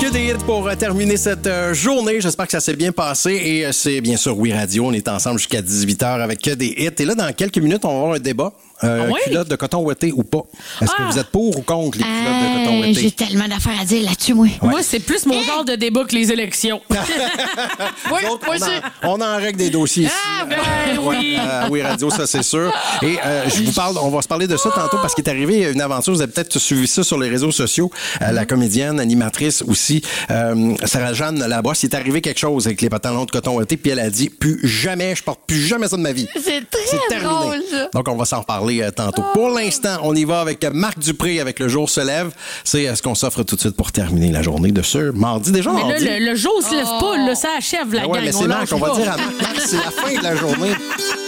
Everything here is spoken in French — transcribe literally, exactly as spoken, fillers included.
Que des hits pour euh, terminer cette euh, journée. J'espère que ça s'est bien passé. Et euh, c'est bien sûr Oui Radio. On est ensemble jusqu'à dix-huit heures avec Que des hits. Et là, dans quelques minutes, on va avoir un débat. Euh, ah oui? Culottes de coton ouaté ou pas. Est-ce ah. que vous êtes pour ou contre les culottes euh, de coton ouaté? J'ai tellement d'affaires à dire là-dessus, moi. Ouais. Moi, c'est plus mon genre de débat que les élections. oui, Autres, on, en, on en règle des dossiers ici. Ah, ben oui. Euh, oui, Radio, ça, c'est sûr. Et euh, je vous parle, on va se parler de ça tantôt parce qu'il est arrivé une aventure. Vous avez peut-être suivi ça sur les réseaux sociaux. Euh, la comédienne, animatrice aussi, euh, Sarah-Jeanne Labosse, il est arrivé quelque chose avec les pantalons de coton ouaté, puis elle a dit, plus jamais, je porte plus jamais ça de ma vie. C'est très drôle, ça. Donc, on va s'en reparler euh, tantôt. Oh. Pour l'instant, on y va avec Marc Dupré avec Le jour se lève. C'est euh, ce qu'on s'offre tout de suite pour terminer la journée de ce mardi. Déjà, mais mardi. Là, le, le jour se lève pas, là, ça achève la ben ouais, gang. mais c'est Marc, on va dire à Marc, Marc, c'est la fin de la journée.